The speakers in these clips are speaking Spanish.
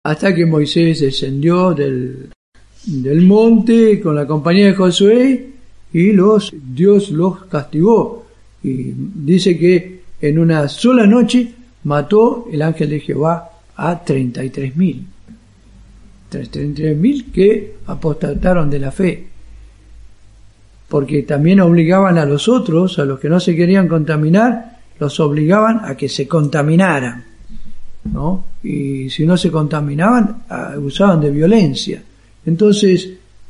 hasta que Moisés descendió del monte con la compañía de Josué y Dios los castigó. Y dice que en una sola noche mató el ángel de Jehová a 33.000. 33.000 que apostataron de la fe. Porque también obligaban a los otros, a los que no se querían contaminar, los obligaban a que se contaminaran, ¿no? Y si no se contaminaban, abusaban de violencia. Entonces,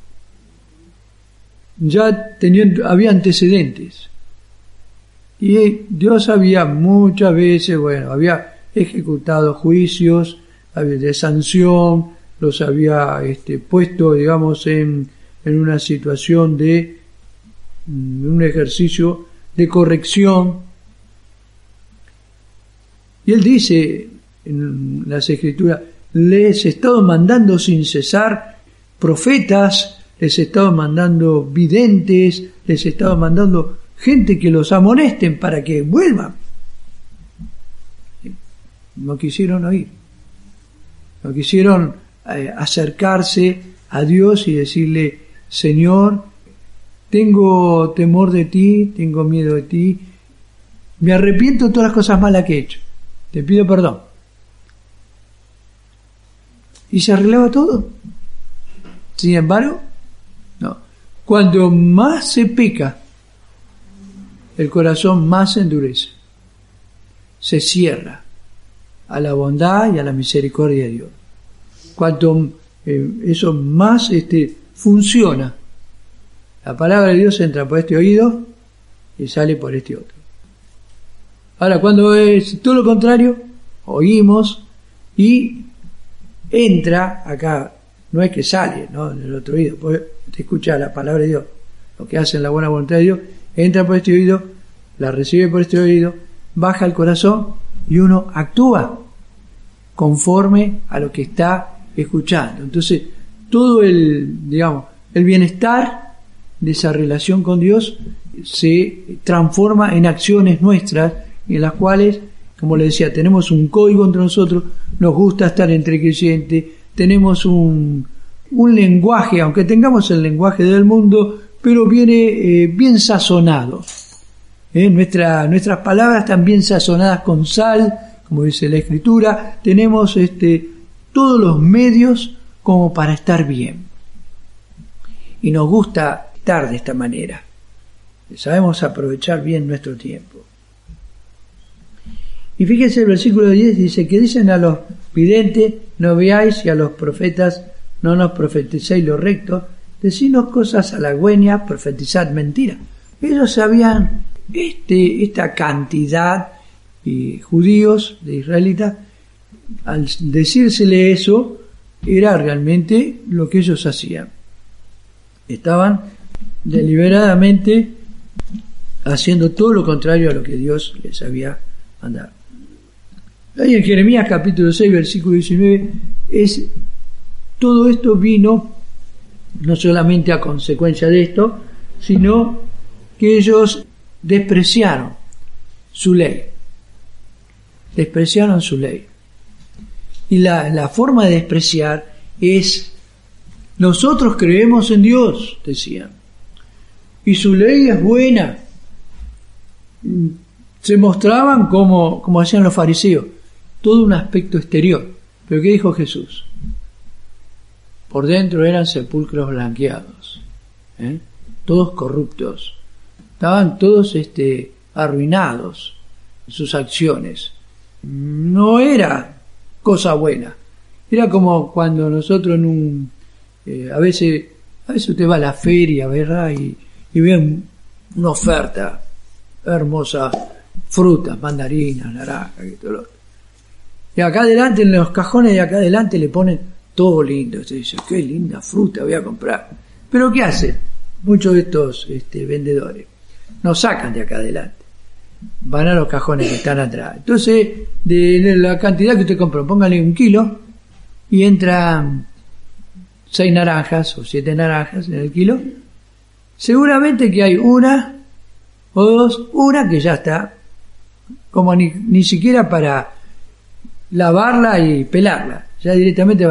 ya había antecedentes. Y Dios había muchas veces, había ejecutado juicios de sanción, los había puesto, digamos, en una situación de un ejercicio de corrección. Y él dice en las Escrituras, les he estado mandando sin cesar profetas, les he estado mandando videntes, les he estado mandando gente que los amonesten para que vuelvan. No quisieron oír, no quisieron acercarse a Dios y decirle, Señor, tengo temor de ti, tengo miedo de ti, me arrepiento de todas las cosas malas que he hecho, te pido perdón. ¿Y se arreglaba todo? Sin embargo, no. Cuando más se peca, el corazón más se endurece, se cierra a la bondad y a la misericordia de Dios. Cuanto eso más funciona, la palabra de Dios entra por este oído y sale por este otro. Ahora, cuando es todo lo contrario, oímos y entra acá, no es que sale, ¿no?, en el otro oído, porque te escucha la palabra de Dios, lo que hace en la buena voluntad de Dios, entra por este oído, la recibe por este oído, baja al corazón y uno actúa conforme a lo que está escuchando. Entonces, todo el bienestar de esa relación con Dios se transforma en acciones nuestras, en las cuales, como le decía, tenemos un código entre nosotros, nos gusta estar entre creyentes, tenemos un lenguaje, aunque tengamos el lenguaje del mundo, pero viene bien sazonado. Nuestras palabras están bien sazonadas con sal, como dice la Escritura, tenemos todos los medios como para estar bien. Y nos gusta estar de esta manera. Sabemos aprovechar bien nuestro tiempo. Y fíjense el versículo 10, dice que dicen a los videntes, no veáis, y a los profetas, no nos profeticéis lo recto, decidnos cosas halagüeñas, profetizad mentira. Ellos sabían esta cantidad de judíos, de israelitas, al decírsele eso, era realmente lo que ellos hacían. Estaban deliberadamente haciendo todo lo contrario a lo que Dios les había mandado. Ahí en Jeremías capítulo 6, versículo 19, todo esto vino no solamente a consecuencia de esto, sino que ellos despreciaron su ley. Despreciaron su ley. Y la forma de despreciar es, nosotros creemos en Dios, decían, y su ley es buena. Se mostraban como hacían los fariseos, todo un aspecto exterior. Pero ¿qué dijo Jesús? Por dentro eran sepulcros blanqueados, todos corruptos, estaban todos arruinados en sus acciones. No era cosa buena, era como cuando nosotros a veces usted va a la feria, ¿verdad? Y ve una oferta hermosa, frutas, mandarinas, naranjas y todo lo otro. Y acá adelante, en los cajones de acá adelante, le ponen todo lindo. Usted dice, qué linda fruta voy a comprar. Pero ¿qué hacen muchos de estos vendedores? Nos sacan de acá adelante, van a los cajones que están atrás. Entonces, de la cantidad que usted compró, póngale 1 kilo y entran 6 naranjas o 7 naranjas en el kilo. Seguramente que hay una o dos, una que ya está como ni siquiera para lavarla y pelarla, ya directamente